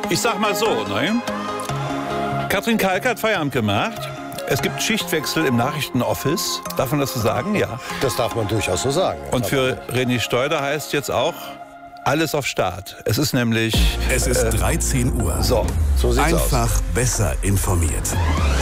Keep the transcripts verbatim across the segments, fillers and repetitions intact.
Ich sag mal so, ne? Katrin Kalk hat Feierabend gemacht. Es gibt Schichtwechsel im Nachrichtenoffice. Darf man das so sagen? Ja. Das darf man durchaus so sagen. Und für René Steuder heißt jetzt auch alles auf Start. Es ist nämlich... Es ist äh, dreizehn Uhr. So, so sieht's aus. Einfach besser informiert.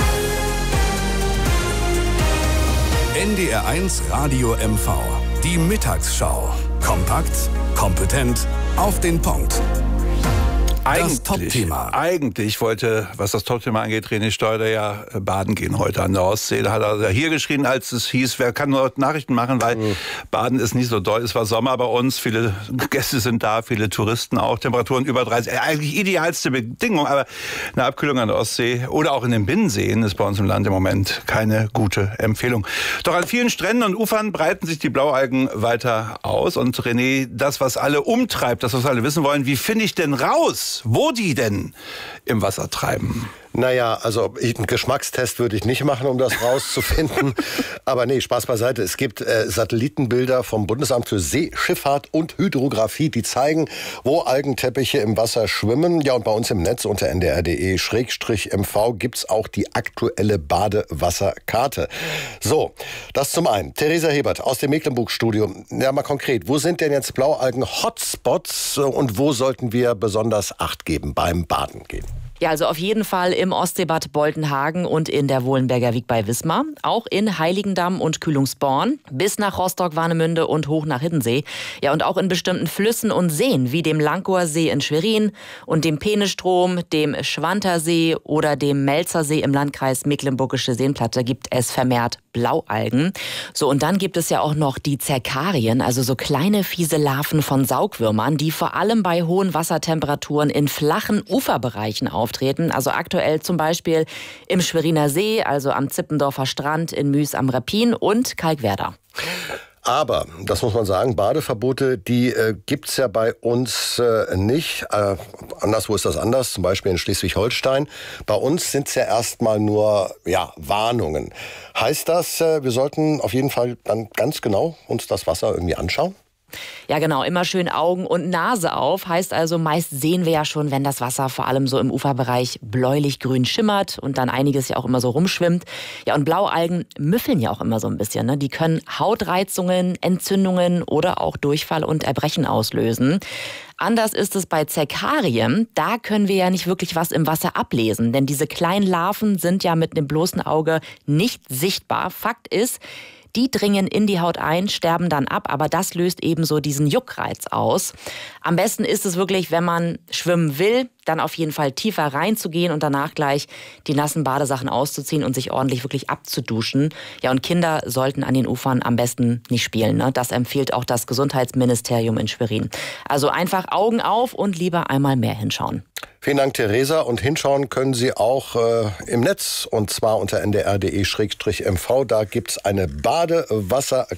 N D R eins Radio M V. Die Mittagsschau. Kompakt, kompetent, auf den Punkt. Eigentlich, das Top-Thema. Eigentlich wollte, was das Top-Thema angeht, René Steuder ja baden gehen heute an der Ostsee. Da hat er hier geschrien, als es hieß, wer kann nur Nachrichten machen, weil mhm. Baden ist nicht so doll. Es war Sommer bei uns, viele Gäste sind da, viele Touristen auch, Temperaturen über dreißig. Eigentlich idealste Bedingung, aber eine Abkühlung an der Ostsee oder auch in den Binnenseen ist bei uns im Land im Moment keine gute Empfehlung. Doch an vielen Stränden und Ufern breiten sich die Blaualgen weiter aus. Und René, das, was alle umtreibt, das, was alle wissen wollen, wie finde ich denn raus, wo die denn im Wasser treiben? Naja, also einen Geschmackstest würde ich nicht machen, um das rauszufinden. Aber nee, Spaß beiseite. Es gibt äh, Satellitenbilder vom Bundesamt für Seeschifffahrt und Hydrographie, die zeigen, wo Algenteppiche im Wasser schwimmen. Ja, und bei uns im Netz unter n d r punkt d e Schrägstrich m v gibt's auch die aktuelle Badewasserkarte. So, das zum einen. Theresa Hebert aus dem Mecklenburg-Studio. Ja, mal konkret, wo sind denn jetzt Blaualgen-Hotspots und wo sollten wir besonders Acht geben beim Baden gehen? Ja, also auf jeden Fall im Ostseebad Boltenhagen und in der Wohlenberger Wiek bei Wismar. Auch in Heiligendamm und Kühlungsborn bis nach Rostock-Warnemünde und hoch nach Hiddensee. Ja, und auch in bestimmten Flüssen und Seen wie dem Lankower See in Schwerin und dem Peenestrom, dem Schwantersee oder dem Melzersee im Landkreis Mecklenburgische Seenplatte gibt es vermehrt Blaualgen. So, und dann gibt es ja auch noch die Zerkarien, also so kleine fiese Larven von Saugwürmern, die vor allem bei hohen Wassertemperaturen in flachen Uferbereichen auftreten. Also aktuell zum Beispiel im Schweriner See, also am Zippendorfer Strand, in Müs am Rapin und Kalkwerder. Aber, das muss man sagen, Badeverbote, die äh, gibt's ja bei uns äh, nicht. Äh, anderswo ist das anders, zum Beispiel in Schleswig-Holstein. Bei uns sind's ja erstmal nur ja, Warnungen. Heißt das, äh, wir sollten auf jeden Fall dann ganz genau uns das Wasser irgendwie anschauen? Ja genau, immer schön Augen und Nase auf. Heißt also, meist sehen wir ja schon, wenn das Wasser vor allem so im Uferbereich bläulich-grün schimmert und dann einiges ja auch immer so rumschwimmt. Ja, und Blaualgen müffeln ja auch immer so ein bisschen, ne? Die können Hautreizungen, Entzündungen oder auch Durchfall und Erbrechen auslösen. Anders ist es bei Zerkarien. Da können wir ja nicht wirklich was im Wasser ablesen, denn diese kleinen Larven sind ja mit dem bloßen Auge nicht sichtbar. Fakt ist, die dringen in die Haut ein, sterben dann ab, aber das löst ebenso diesen Juckreiz aus. Am besten ist es wirklich, wenn man schwimmen will, dann auf jeden Fall tiefer reinzugehen und danach gleich die nassen Badesachen auszuziehen und sich ordentlich wirklich abzuduschen. Ja, und Kinder sollten an den Ufern am besten nicht spielen, ne? Das empfiehlt auch das Gesundheitsministerium in Schwerin. Also einfach Augen auf und lieber einmal mehr hinschauen. Vielen Dank, Theresa. Und hinschauen können Sie auch äh, im Netz, und zwar unter n d r punkt d e Schrägstrich m v. Da gibt's eine Badewasserkarte.